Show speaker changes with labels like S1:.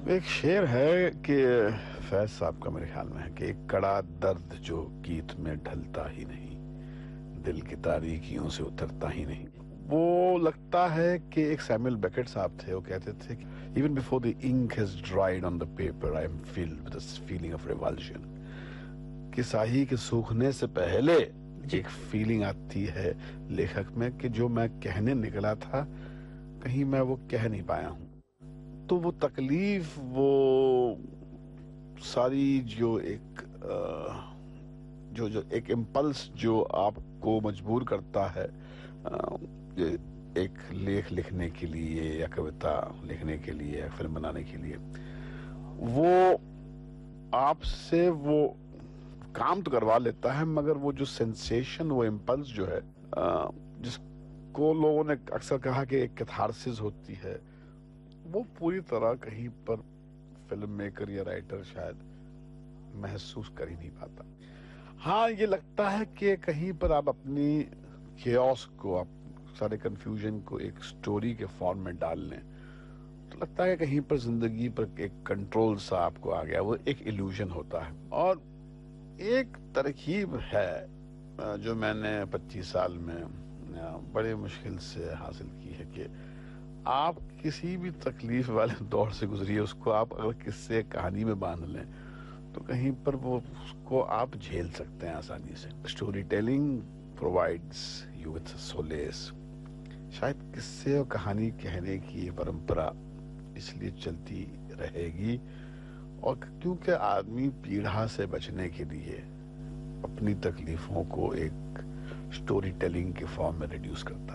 S1: ایک شعر ہے کہ فیض صاحب کا میرے خیال میں ہے کہ ایک کڑا درد جو گیت میں ڈھلتا ہی نہیں، دل کی تاریکیوں سے اترتا ہی نہیں. وہ لگتا ہے کہ ایک سیموئل بیکٹ صاحب تھے، وہ کہتے تھے کہ even before the ink has dried on the paper I am filled with a feeling of revulsion. کہ ساہی کے سوکھنے سے پہلے ایک فیلنگ آتی ہے لیکھک میں کہ جو میں کہنے نکلا تھا کہیں میں وہ کہہ نہیں پایا ہوں. تو وہ تکلیف، وہ ساری جو ایک امپلس جو آپ کو مجبور کرتا ہے ایک لیکھ لکھنے کے لیے یا کویتا لکھنے کے لیے یا فلم بنانے کے لیے، وہ آپ سے وہ کام تو کروا لیتا ہے، مگر وہ جو سینسیشن، وہ امپلس جو ہے جس کو لوگوں نے اکثر کہا کہ ایک کیتھارسس ہوتی ہے، وہ پوری طرح کہیں پر فلم میکر یا رائٹر شاید محسوس کر ہی نہیں پاتا. ہاں، یہ لگتا ہے کہ کہیں پر آپ اپنی کیوس کو، آپ سارے کنفیوژن کو ایک سٹوری کے فارم میں ڈال لیں تو لگتا ہے کہ کہیں پر زندگی پر ایک کنٹرول سا آپ کو آ گیا. وہ ایک ایلوژن ہوتا ہے. اور ایک ترکیب ہے جو میں نے 25 سال میں بڑے مشکل سے حاصل کی ہے کہ آپ کسی بھی تکلیف والے دور سے گزریے، اس کو آپ اگر قصے کہانی میں باندھ لیں تو کہیں پر وہ اس کو آپ جھیل سکتے ہیں آسانی سے. Story telling provides you with solace. شاید قصے اور کہانی کہنے کی یہ پرمپرا اس لیے چلتی رہے گی اور کیونکہ آدمی پیڑھا سے بچنے کے لیے اپنی تکلیفوں کو ایک اسٹوری ٹیلنگ کے فارم میں ریڈیوس کرتا ہے.